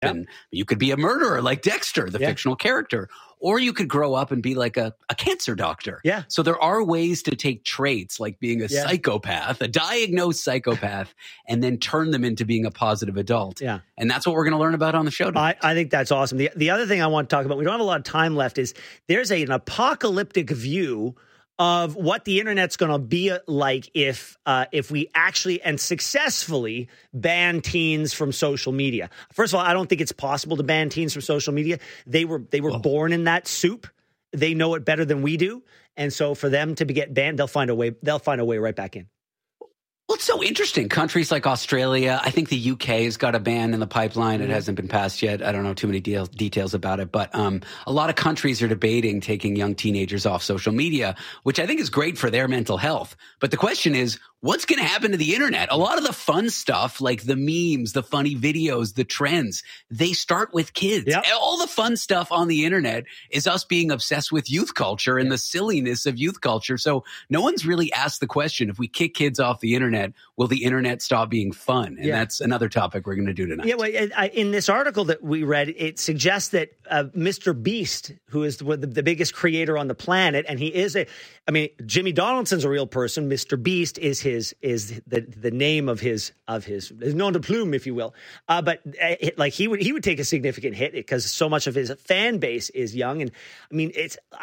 And you could be a murderer like Dexter, the fictional character, or you could grow up and be like a cancer doctor. Yeah. So there are ways to take traits like being a psychopath, a diagnosed psychopath, and then turn them into being a positive adult. Yeah. And that's what we're going to learn about on the show today. I think that's awesome. The other thing I want to talk about, we don't have a lot of time left, is there's an apocalyptic view of what the internet's going to be like if we actually and successfully ban teens from social media. First of all, I don't think it's possible to ban teens from social media. They were born in that soup. They know it better than we do, and so for them to get banned, they'll find a way. They'll find a way right back in. Well, it's so interesting. Countries like Australia, I think the UK has got a ban in the pipeline. It hasn't been passed yet. I don't know too many details about it. But a lot of countries are debating taking young teenagers off social media, which I think is great for their mental health. But the question is, what's going to happen to the internet? A lot of the fun stuff, like the memes, the funny videos, the trends, they start with kids. Yep. All the fun stuff on the internet is us being obsessed with youth culture and the silliness of youth culture. So no one's really asked the question, if we kick kids off the internet, will the internet stop being fun? And that's another topic we're going to do tonight. Yeah, well, in this article that we read, it suggests that Mr. Beast, who is the biggest creator on the planet, and he is Jimmy Donaldson's a real person. Mr. Beast is the name of his nom de plume, if you will. But he would take a significant hit because so much of his fan base is young. And I mean,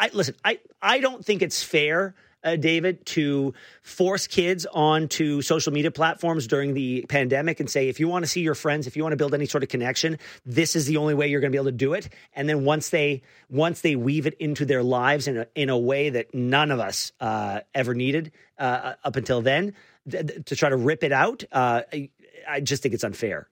I don't think it's fair, David, to force kids onto social media platforms during the pandemic and say, if you want to see your friends, if you want to build any sort of connection, this is the only way you're going to be able to do it. And then once they weave it into their lives in a way that none of us ever needed up until then, to try to rip it out, I just think it's unfair.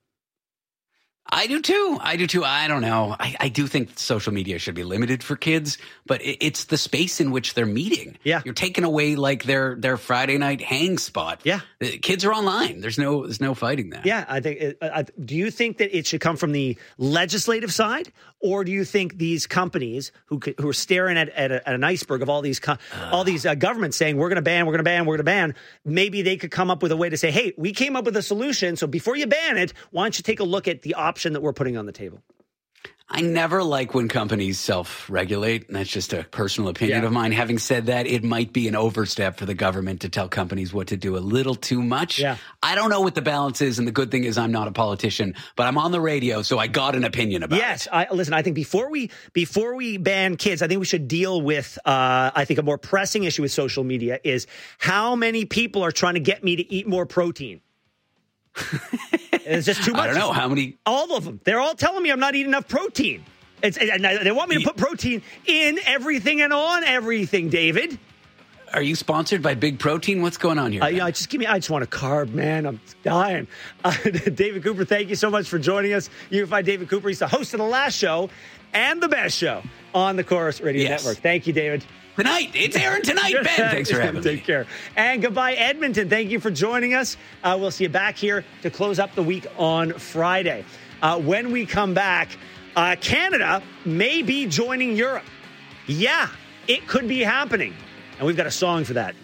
I do too. I don't know. I do think social media should be limited for kids, but it's the space in which they're meeting. Yeah. You're taking away like their Friday night hang spot. Yeah. The kids are online. There's no fighting that. Yeah. I think, do you think that it should come from the legislative side, or do you think these companies who are staring at an iceberg of all these governments saying, we're going to ban, maybe they could come up with a way to say, hey, we came up with a solution. So before you ban it, why don't you take a look at the option that we're putting on the table? I never like when companies self-regulate, and that's just a personal opinion of mine. Having said that, it might be an overstep for the government to tell companies what to do a little too much. Yeah. I don't know what the balance is, and the good thing is I'm not a politician, but I'm on the radio, so I got an opinion about it. Listen, I think before we ban kids, I think we should deal with, I think a more pressing issue with social media is how many people are trying to get me to eat more protein. It's just too much. I don't know how many. All of them. They're all telling me I'm not eating enough protein. And they want me to put protein in everything and on everything, David. Are you sponsored by Big Protein? What's going on here? I just want a carb, man. I'm dying. David Cooper, thank you so much for joining us. You can find David Cooper. He's the host of the last show and the best show on the Chorus Radio Network. Thank you, David. Tonight. It's airing tonight, Ben. Thanks for having me. Take care. And goodbye, Edmonton. Thank you for joining us. We'll see you back here to close up the week on Friday. When we come back, Canada may be joining Europe. Yeah, it could be happening. And we've got a song for that.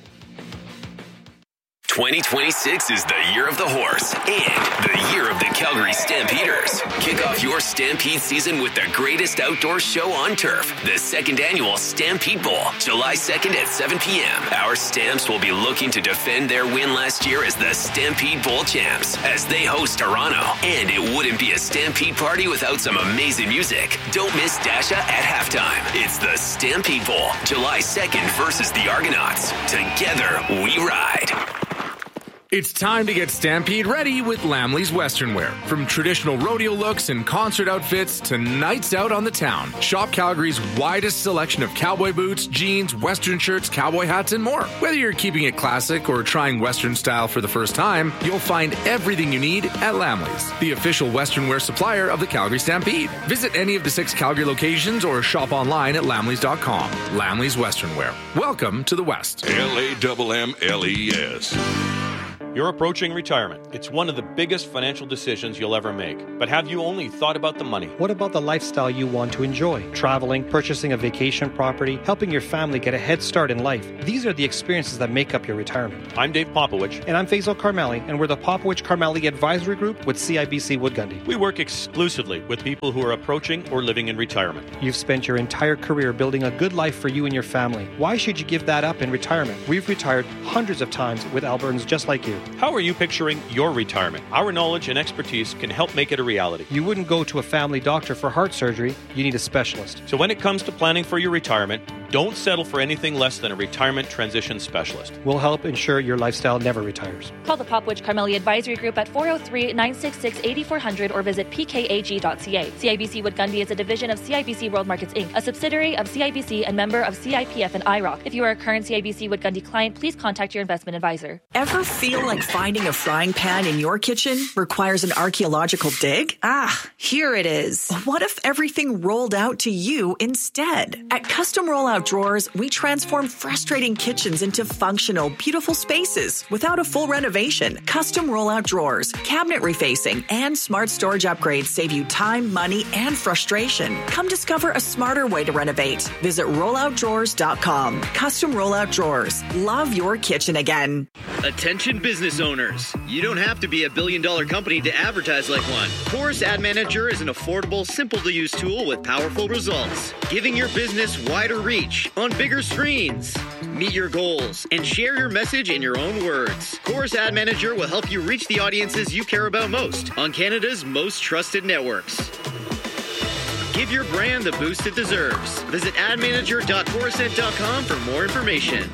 2026 is the year of the horse and the year of the Calgary Stampeders. Kick off your Stampede season with the greatest outdoor show on turf, the second annual Stampede Bowl, July 2nd at 7 p.m. Our Stamps will be looking to defend their win last year as the Stampede Bowl champs as they host Toronto. And it wouldn't be a Stampede party without some amazing music. Don't miss Dasha at halftime. It's the Stampede Bowl, July 2nd versus the Argonauts. Together we ride. It's time to get Stampede ready with Lamley's Western Wear. From traditional rodeo looks and concert outfits to nights out on the town. Shop Calgary's widest selection of cowboy boots, jeans, Western shirts, cowboy hats, and more. Whether you're keeping it classic or trying Western style for the first time, you'll find everything you need at Lamley's, the official Western Wear supplier of the Calgary Stampede. Visit any of the 6 Calgary locations or shop online at lamleys.com. Lamley's Western Wear. Welcome to the West. LAMMLES. You're approaching retirement. It's one of the biggest financial decisions you'll ever make. But have you only thought about the money? What about the lifestyle you want to enjoy? Traveling, purchasing a vacation property, helping your family get a head start in life. These are the experiences that make up your retirement. I'm Dave Popowich. And I'm Faisal Karmali, and we're the Popowich Karmali Advisory Group with CIBC Wood Gundy. We work exclusively with people who are approaching or living in retirement. You've spent your entire career building a good life for you and your family. Why should you give that up in retirement? We've retired hundreds of times with Albertans just like you. How are you picturing your retirement? Our knowledge and expertise can help make it a reality. You wouldn't go to a family doctor for heart surgery. You need a specialist. So when it comes to planning for your retirement, don't settle for anything less than a retirement transition specialist. We'll help ensure your lifestyle never retires. Call the Popowich Karmali Advisory Group at 403-966-8400 or visit pkag.ca. CIBC Wood Gundy is a division of CIBC World Markets Inc., a subsidiary of CIBC and member of CIPF and IROC. If you are a current CIBC Wood Gundy client, please contact your investment advisor. Ever feel like finding a frying pan in your kitchen requires an archaeological dig? Here it is. What if everything rolled out to you instead? At Custom Rollout Drawers, we transform frustrating kitchens into functional, beautiful spaces without a full renovation. Custom Rollout Drawers, cabinet refacing, and smart storage upgrades save you time, money, and frustration. Come discover a smarter way to renovate. Visit rolloutdrawers.com. Custom Rollout Drawers. Love your kitchen again. Attention business owners. You don't have to be a billion-dollar company to advertise like one. Chorus Ad Manager is an affordable, simple-to-use tool with powerful results, giving your business wider reach on bigger screens. Meet your goals and share your message in your own words. Chorus Ad Manager will help you reach the audiences you care about most on Canada's most trusted networks. Give your brand the boost it deserves. Visit admanager.chorused.com for more information.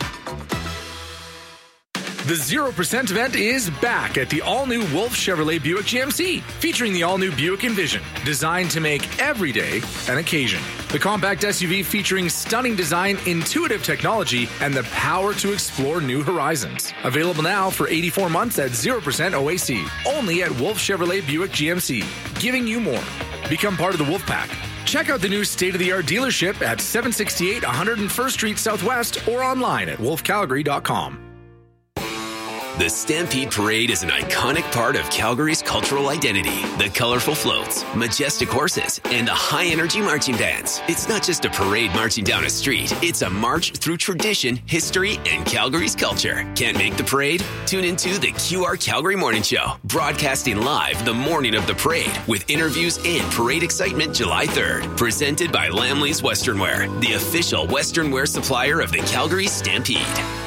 The 0% event is back at the all-new Wolf Chevrolet Buick GMC, featuring the all-new Buick Envision, designed to make every day an occasion. The compact SUV featuring stunning design, intuitive technology, and the power to explore new horizons. Available now for 84 months at 0% OAC, only at Wolf Chevrolet Buick GMC, giving you more. Become part of the Wolf Pack. Check out the new state-of-the-art dealership at 768 101st Street Southwest or online at wolfcalgary.com. The Stampede Parade is an iconic part of Calgary's cultural identity. The colorful floats, majestic horses, and the high-energy marching bands. It's not just a parade marching down a street. It's a march through tradition, history, and Calgary's culture. Can't make the parade? Tune into the QR Calgary Morning Show, broadcasting live the morning of the parade with interviews and parade excitement July 3rd. Presented by Lamley's Western Wear, the official Western wear supplier of the Calgary Stampede.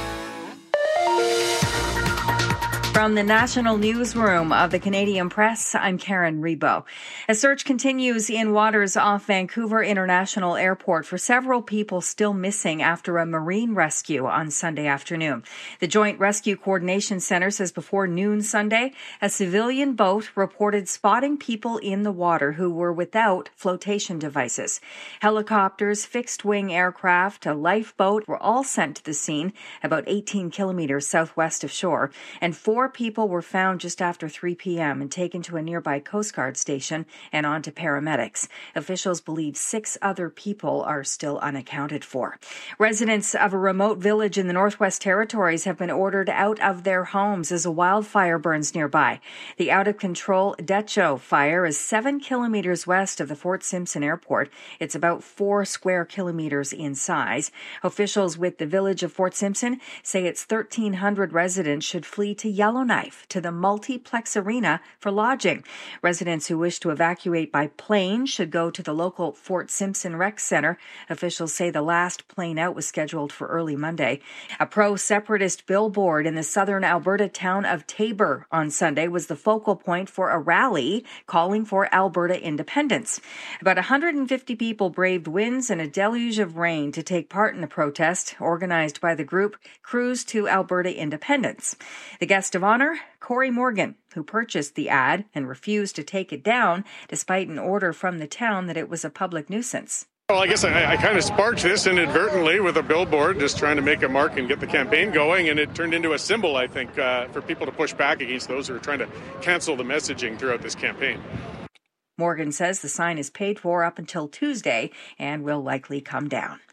From the National Newsroom of the Canadian Press, I'm Karen Rebo. A search continues in waters off Vancouver International Airport for several people still missing after a marine rescue on Sunday afternoon. The Joint Rescue Coordination Center says before noon Sunday, a civilian boat reported spotting people in the water who were without flotation devices. Helicopters, fixed-wing aircraft, a lifeboat were all sent to the scene about 18 kilometers southwest of shore, and 4 people were found just after 3 p.m. and taken to a nearby Coast Guard station and on to paramedics. Officials believe 6 other people are still unaccounted for. Residents of a remote village in the Northwest Territories have been ordered out of their homes as a wildfire burns nearby. The out-of-control Decho fire is 7 kilometers west of the Fort Simpson Airport. It's about 4 square kilometers in size. Officials with the village of Fort Simpson say its 1,300 residents should flee to Yellowknife to the Multiplex Arena for lodging. Residents who wish to evacuate by plane should go to the local Fort Simpson Rec Center. Officials say the last plane out was scheduled for early Monday. A pro-separatist billboard in the southern Alberta town of Taber on Sunday was the focal point for a rally calling for Alberta independence. About 150 people braved winds and a deluge of rain to take part in the protest organized by the group Cruise to Alberta Independence. The guest of honor, Corey Morgan, who purchased the ad and refused to take it down despite an order from the town that it was a public nuisance. Well, I guess I kind of sparked this inadvertently with a billboard, just trying to make a mark and get the campaign going, and it turned into a symbol, I think, for people to push back against those who are trying to cancel the messaging throughout this campaign. Morgan says the sign is paid for up until Tuesday and will likely come down.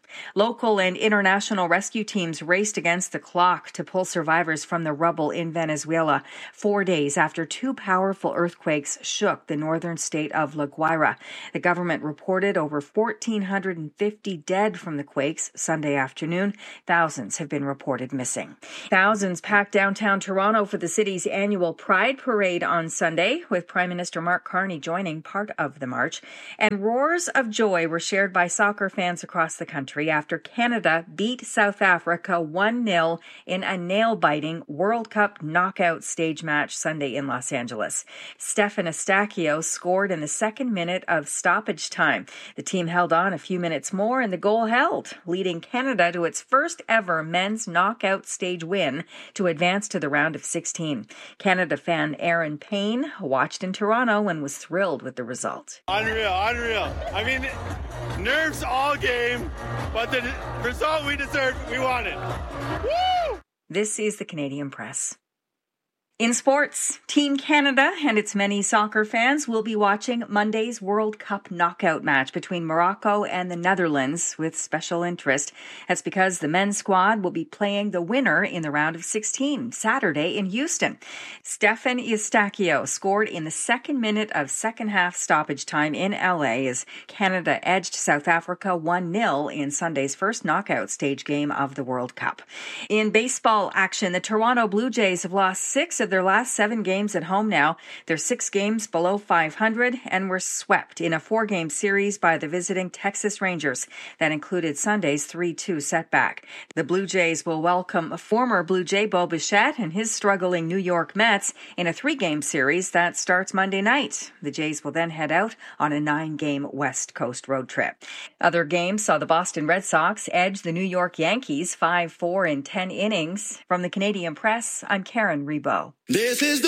Local and international rescue teams raced against the clock to pull survivors from the rubble in Venezuela 4 days after 2 powerful earthquakes shook the northern state of La Guaira. The government reported over 1,450 dead from the quakes Sunday afternoon. Thousands have been reported missing. Thousands packed downtown Toronto for the city's annual Pride Parade on Sunday, with Prime Minister Mark Carney joining part of the march. And roars of joy were shared by soccer fans across the country after Canada beat South Africa 1-0 in a nail-biting World Cup knockout stage match Sunday in Los Angeles. Stefan Eustaquio scored in the second minute of stoppage time. The team held on a few minutes more and the goal held, leading Canada to its first ever men's knockout stage win to advance to the round of 16. Canada fan Aaron Payne watched in Toronto and was thrilled with the result. Unreal. I mean, nerves all game, but the result we deserved, we wanted. Woo! This is the Canadian Press. In sports, Team Canada and its many soccer fans will be watching Monday's World Cup knockout match between Morocco and the Netherlands with special interest. That's because the men's squad will be playing the winner in the round of 16 Saturday in Houston. Stefan Eustaquio scored in the second minute of second-half stoppage time in LA as Canada edged South Africa 1-0 in Sunday's first knockout stage game of the World Cup. In baseball action, the Toronto Blue Jays have lost 6 of their last 7 games at home now. They're 6 games below 500 and were swept in a 4-game series by the visiting Texas Rangers. That included Sunday's 3-2 setback. The Blue Jays will welcome former Blue Jay Bo Bichette and his struggling New York Mets in a 3-game series that starts Monday night. The Jays will then head out on a 9-game West Coast road trip. Other games saw the Boston Red Sox edge the New York Yankees 5-4 in 10 innings. From the Canadian Press, I'm Karen Rebo. This is the